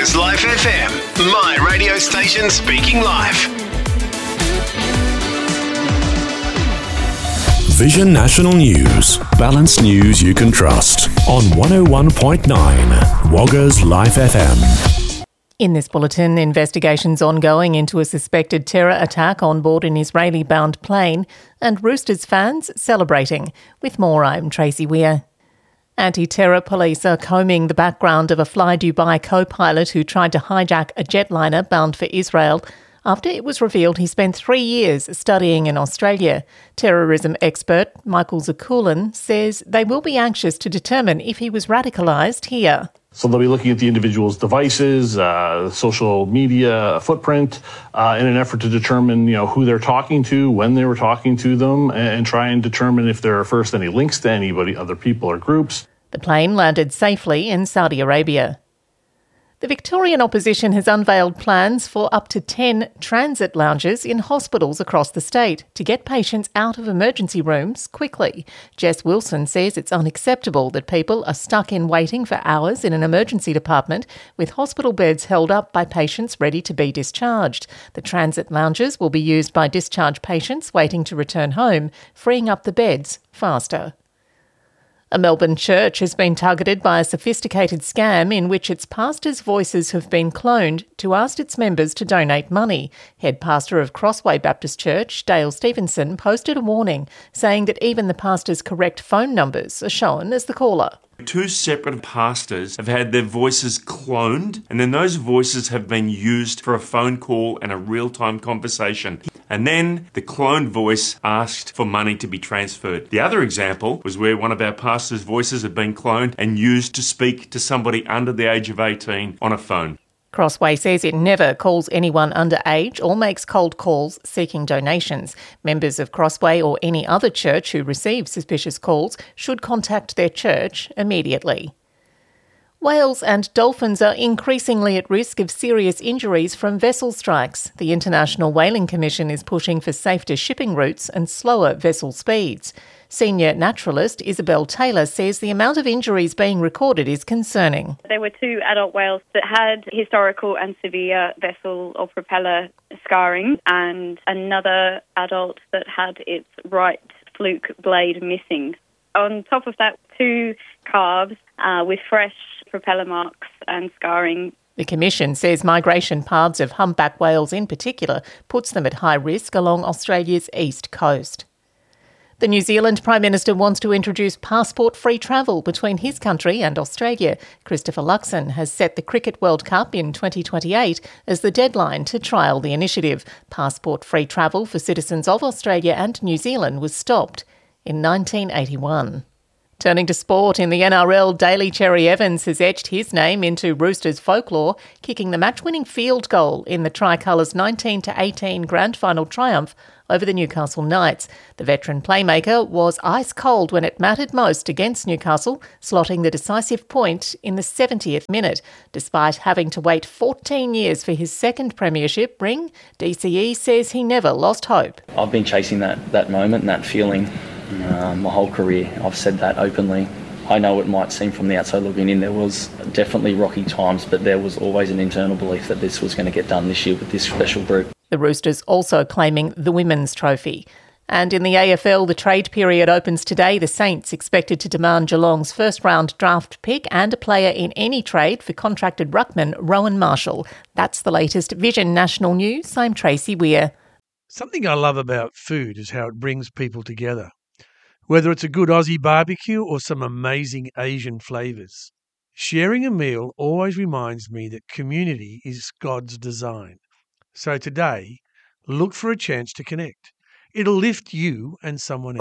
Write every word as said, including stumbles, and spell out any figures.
Wagga's Life F M, my radio station speaking live. Vision National News, balanced news you can trust on one oh one point nine Wagga's Life F M. In this bulletin, investigations ongoing into a suspected terror attack on board an Israeli-bound plane and Roosters fans celebrating. With more, I'm Tracy Weir. Anti-terror police are combing the background of a Fly Dubai co-pilot who tried to hijack a jetliner bound for Israel after it was revealed he spent three years studying in Australia. Terrorism expert Michael Zakulan says they will be anxious to determine if he was radicalised here. So they'll be looking at the individual's devices, uh, social media footprint, uh, in an effort to determine, you know, who they're talking to, when they were talking to them, and, and try and determine if there are first any links to anybody, other people or groups. The plane landed safely in Saudi Arabia. The Victorian opposition has unveiled plans for up to ten transit lounges in hospitals across the state to get patients out of emergency rooms quickly. Jess Wilson says it's unacceptable that people are stuck in waiting for hours in an emergency department with hospital beds held up by patients ready to be discharged. The transit lounges will be used by discharged patients waiting to return home, freeing up the beds faster. A Melbourne church has been targeted by a sophisticated scam in which its pastors' voices have been cloned to ask its members to donate money. Head pastor of Crossway Baptist Church, Dale Stevenson, posted a warning saying that even the pastor's correct phone numbers are shown as the caller. Two separate pastors have had their voices cloned, and then those voices have been used for a phone call and a real-time conversation. And then the cloned voice asked for money to be transferred. The other example was where one of our pastors' voices had been cloned and used to speak to somebody under the age of eighteen on a phone. Crossway says it never calls anyone underage or makes cold calls seeking donations. Members of Crossway or any other church who receive suspicious calls should contact their church immediately. Whales and dolphins are increasingly at risk of serious injuries from vessel strikes. The International Whaling Commission is pushing for safer shipping routes and slower vessel speeds. Senior naturalist Isabel Taylor says the amount of injuries being recorded is concerning. There were two adult whales that had historical and severe vessel or propeller scarring, and another adult that had its right fluke blade missing. On top of that, two calves uh, with fresh propeller marks and scarring. The Commission says migration paths of humpback whales in particular puts them at high risk along Australia's east coast. The New Zealand Prime Minister wants to introduce passport-free travel between his country and Australia. Christopher Luxon has set the Cricket World Cup in twenty twenty-eight as the deadline to trial the initiative. Passport-free travel for citizens of Australia and New Zealand was stopped in nineteen eighty-one. Turning to sport, in the N R L, Daly Cherry Evans has etched his name into Roosters folklore, kicking the match-winning field goal in the Tricolours' nineteen to eighteen grand final triumph over the Newcastle Knights. The veteran playmaker was ice cold when it mattered most against Newcastle, slotting the decisive point in the seventieth minute. Despite having to wait fourteen years for his second premiership ring, D C E says he never lost hope. I've been chasing that, that moment and that feeling Uh, my whole career. I've said that openly. I know it might seem from the outside looking in, there was definitely rocky times, but there was always an internal belief that this was going to get done this year with this special group. The Roosters also claiming the Women's Trophy. And in the A F L, the trade period opens today. The Saints expected to demand Geelong's first-round draft pick and a player in any trade for contracted ruckman Rowan Marshall. That's the latest Vision National News. I'm Tracy Weir. Something I love about food is how it brings people together. Whether it's a good Aussie barbecue or some amazing Asian flavours. Sharing a meal always reminds me that community is God's design. So today, look for a chance to connect. It'll lift you and someone else.